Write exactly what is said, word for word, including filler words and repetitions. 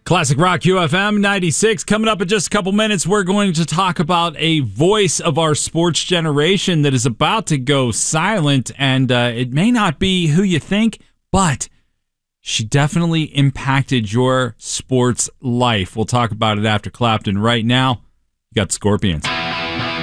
Classic Rock U F M ninety-six. Coming up in just a couple minutes, we're going to talk about a voice of our sports generation that is about to go silent, and uh, it may not be who you think, but she definitely impacted your sports life. We'll talk about it after Clapton. Right now, you got Scorpions.